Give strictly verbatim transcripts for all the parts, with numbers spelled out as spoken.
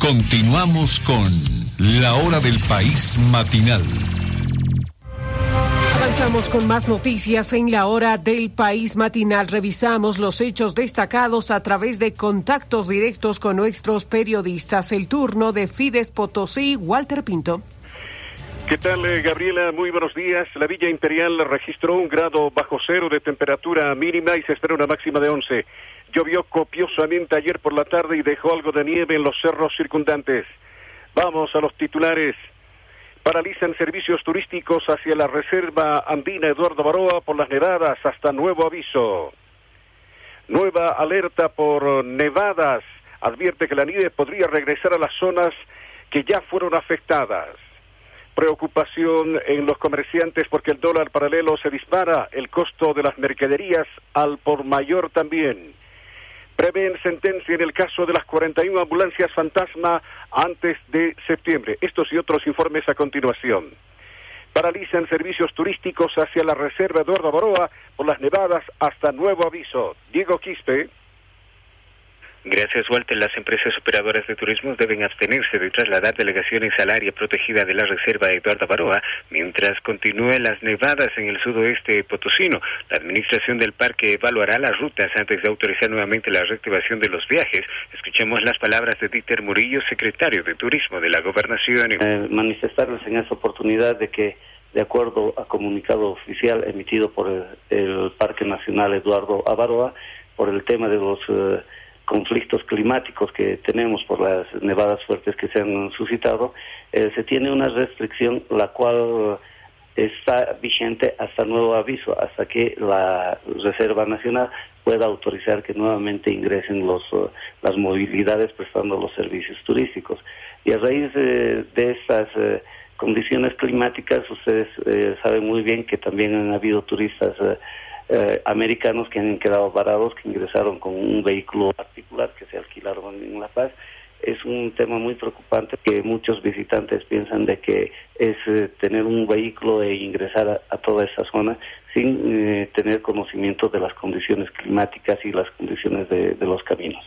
Continuamos con La Hora del País Matinal. Avanzamos con más noticias en La Hora del País Matinal. Revisamos los hechos destacados a través de contactos directos con nuestros periodistas. El turno de Fides Potosí, Walter Pinto. ¿Qué tal, Gabriela? Muy buenos días. La Villa Imperial registró un grado bajo cero de temperatura mínima y se espera una máxima de once. Llovió copiosamente ayer por la tarde y dejó algo de nieve en los cerros circundantes. Vamos a los titulares. Paralizan servicios turísticos hacia la reserva andina Eduardo Baroa por las nevadas hasta nuevo aviso. Nueva alerta por nevadas. Advierte que la nieve podría regresar a las zonas que ya fueron afectadas. Preocupación en los comerciantes porque el dólar paralelo se dispara, el costo de las mercaderías al por mayor también. Prevén sentencia en el caso de las cuarenta y una ambulancias fantasma antes de septiembre. Estos y otros informes a continuación. Paralizan servicios turísticos hacia la reserva Eduardo Baroa por las nevadas hasta nuevo aviso. Diego Quispe. Gracias, Walter. Las empresas operadoras de turismo deben abstenerse de trasladar delegaciones al área protegida de la reserva Eduardo Baroa mientras continúen las nevadas en el sudoeste potosino. La administración del parque evaluará las rutas antes de autorizar nuevamente la reactivación de los viajes. Escuchemos las palabras de Dieter Murillo, secretario de Turismo de la Gobernación. Eh, manifestarles en esta oportunidad de que, de acuerdo a comunicado oficial emitido por el, el Parque Nacional Eduardo Baroa, por el tema de los Eh, conflictos climáticos que tenemos por las nevadas fuertes que se han suscitado, eh, se tiene una restricción la cual está vigente hasta nuevo aviso, hasta que la Reserva Nacional pueda autorizar que nuevamente ingresen los uh, las movilidades prestando los servicios turísticos. Y a raíz de, de estas uh, condiciones climáticas, ustedes uh, saben muy bien que también han habido turistas uh, Eh, americanos que han quedado varados, que ingresaron con un vehículo particular que se alquilaron en La Paz. Es un tema muy preocupante que muchos visitantes piensan de que es eh, tener un vehículo e ingresar a, a toda esa zona sin eh, tener conocimiento de las condiciones climáticas y las condiciones de, de los caminos.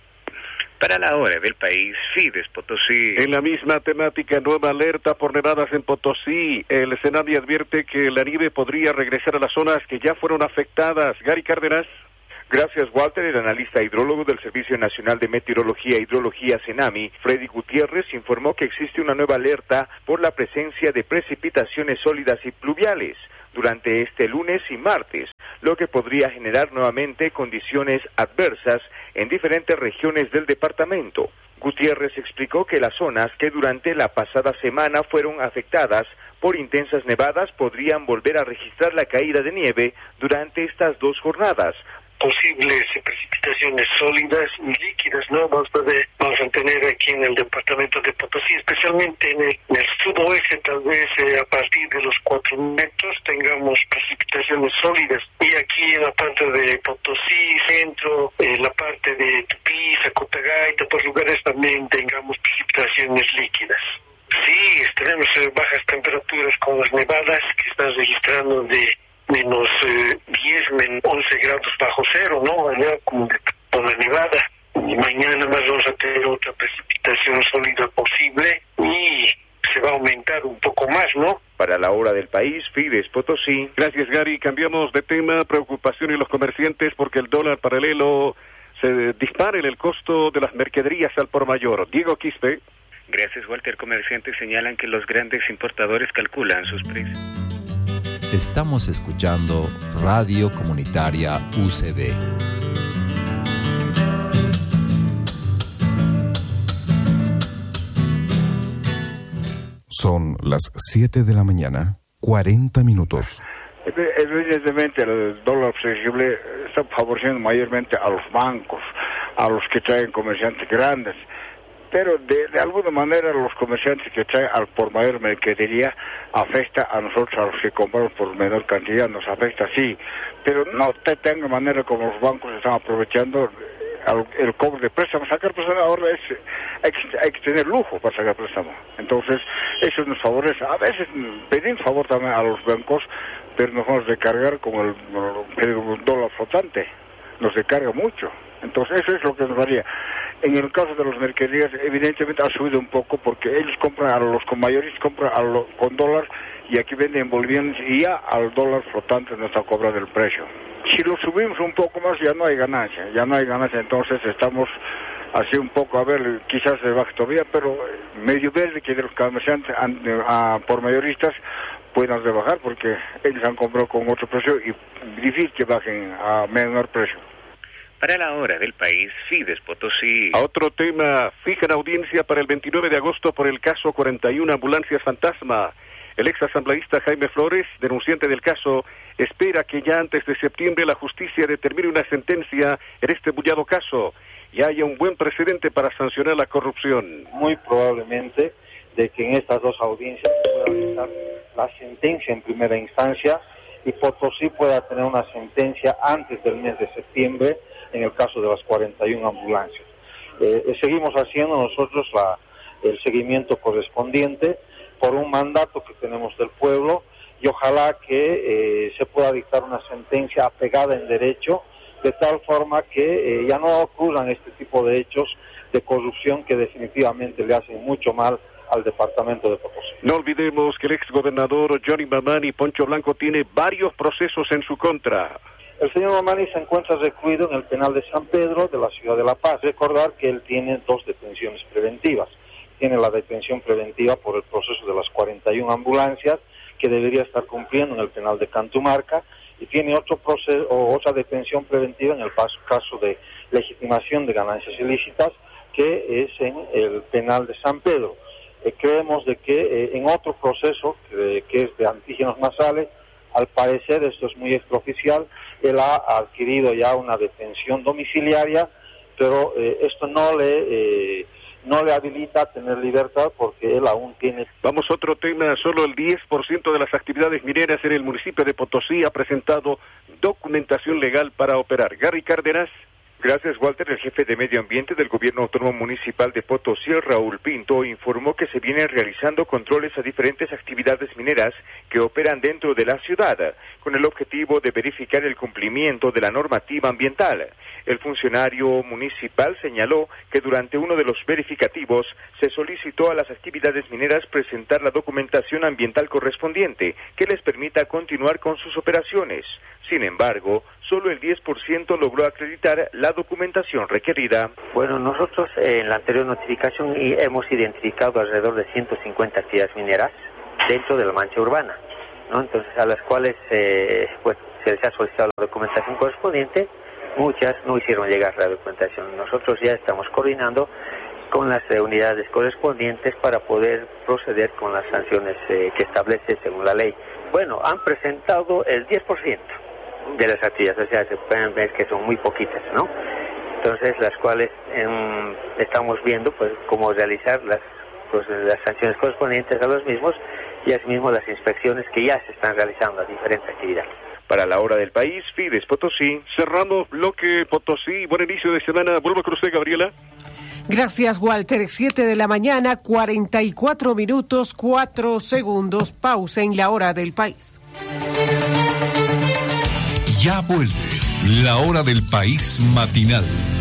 Para La Hora del País, Fides Potosí. En la misma temática, nueva alerta por nevadas en Potosí. El Senami advierte que la nieve podría regresar a las zonas que ya fueron afectadas. Gary Cárdenas. Gracias, Walter. El analista hidrólogo del Servicio Nacional de Meteorología e Hidrología, Senami, Freddy Gutiérrez, informó que existe una nueva alerta por la presencia de precipitaciones sólidas y pluviales durante este lunes y martes, lo que podría generar nuevamente condiciones adversas en diferentes regiones del departamento. Gutiérrez explicó que las zonas que durante la pasada semana fueron afectadas por intensas nevadas podrían volver a registrar la caída de nieve durante estas dos jornadas. Posibles precipitaciones sólidas y líquidas, ¿no? Vamos a, ver, vamos a tener aquí en el departamento de Potosí, especialmente en el, en el sudoeste, tal vez eh, a partir de los cuatro metros tengamos precipitaciones sólidas. Y aquí en la parte de Potosí, centro, en la parte de Tupí, Zacotagaita, por lugares también tengamos precipitaciones líquidas. Sí, tenemos eh, bajas temperaturas con las nevadas que están registrando de menos eh, diez, menos once grados bajo cero, ¿no? Allá con, con la nevada. Y mañana más vamos a tener otra precipitación sólida posible y se va a aumentar un poco más, ¿no? Para La Hora del País, Fides Potosí. Gracias, Gary. Cambiamos de tema. Preocupación en los comerciantes porque el dólar paralelo se dispara en el costo de las mercaderías al por mayor. Diego Quispe. Gracias, Walter. Comerciantes señalan que los grandes importadores calculan sus precios. Estamos escuchando Radio Comunitaria U C B. Son las siete de la mañana, cuarenta minutos. Evidentemente el dólar flexible está favoreciendo mayormente a los bancos, a los que traen comerciantes grandes, pero de, de alguna manera los comerciantes que traen al por mayor mercadería afecta a nosotros, a los que compramos por menor cantidad, nos afecta sí, pero no te tenga manera como los bancos están aprovechando el, el cobro de préstamos. Sacar préstamos ahora es, hay que, hay que tener lujo para sacar préstamos, entonces eso nos favorece. A veces pedimos favor también a los bancos, pero nos vamos a recargar con el, el dólar flotante, nos recarga mucho, entonces eso es lo que nos varía. En el caso de las mercaderías, evidentemente ha subido un poco porque ellos compran a los con mayores, compran a los, con dólar y aquí venden bolivianos y ya al dólar flotante no está cobrando el precio. Si lo subimos un poco más ya no hay ganancia, ya no hay ganancia, entonces estamos así un poco, a ver, quizás se baje todavía, pero medio verde que de los comerciantes a, a, por mayoristas puedan rebajar porque ellos han comprado con otro precio y difícil que bajen a menor precio. Para la hora del país, Fides Potosí. A otro tema, fijan audiencia para el veintinueve de agosto por el caso cuarenta y una ambulancias fantasma. El ex asambleísta Jaime Flores, denunciante del caso, espera que ya antes de septiembre la justicia determine una sentencia en este bullado caso y haya un buen precedente para sancionar la corrupción. Muy probablemente de que en estas dos audiencias se pueda dictar la sentencia en primera instancia y Potosí pueda tener una sentencia antes del mes de septiembre en el caso de las cuarenta y una ambulancias. Eh, seguimos haciendo nosotros la, el seguimiento correspondiente por un mandato que tenemos del pueblo y ojalá que eh, se pueda dictar una sentencia apegada en derecho de tal forma que eh, ya no ocurran este tipo de hechos de corrupción que definitivamente le hacen mucho mal al departamento de Potosí. No olvidemos que el exgobernador Johnny Mamani Poncho Blanco tiene varios procesos en su contra. El señor Mamani se encuentra recluido en el penal de San Pedro de la ciudad de La Paz. Recordar que él tiene dos detenciones preventivas. Tiene la detención preventiva por el proceso de las cuarenta y una ambulancias que debería estar cumpliendo en el penal de Cantumarca y tiene otro proceso o otra detención preventiva en el caso de legitimación de ganancias ilícitas que es en el penal de San Pedro. Eh, creemos de que eh, en otro proceso que, que es de antígenos nasales, al parecer, esto es muy extraoficial, él ha adquirido ya una detención domiciliaria, pero eh, esto no le eh, no le habilita a tener libertad porque él aún tiene... Vamos a otro tema, solo el diez por ciento de las actividades mineras en el municipio de Potosí ha presentado documentación legal para operar. Gary Cárdenas. Gracias, Walter. El jefe de Medio Ambiente del Gobierno Autónomo Municipal de Potosí, Raúl Pinto, informó que se vienen realizando controles a diferentes actividades mineras que operan dentro de la ciudad, con el objetivo de verificar el cumplimiento de la normativa ambiental. El funcionario municipal señaló que durante uno de los verificativos se solicitó a las actividades mineras presentar la documentación ambiental correspondiente que les permita continuar con sus operaciones. Sin embargo, solo el diez por ciento logró acreditar la documentación requerida. Bueno, nosotros eh, en la anterior notificación y hemos identificado alrededor de ciento cincuenta actividades mineras dentro de la mancha urbana, ¿no? Entonces, a las cuales eh, pues, se les ha solicitado la documentación correspondiente, muchas no hicieron llegar la documentación. Nosotros ya estamos coordinando con las eh, unidades correspondientes para poder proceder con las sanciones eh, que establece según la ley. Bueno, han presentado el diez por ciento de las actividades, o sea, se pueden ver que son muy poquitas, ¿no? Entonces, las cuales eh, estamos viendo, pues, cómo realizar las, pues, las sanciones correspondientes a los mismos y asimismo las inspecciones que ya se están realizando a diferentes actividades. Para la hora del país, Fides Potosí. Cerramos bloque Potosí. Buen inicio de semana. Vuelvo con usted, Gabriela. Gracias, Walter. Siete de la mañana, cuarenta y cuatro minutos, cuatro segundos. Pausa en la hora del país. Ya vuelve la hora del país matinal.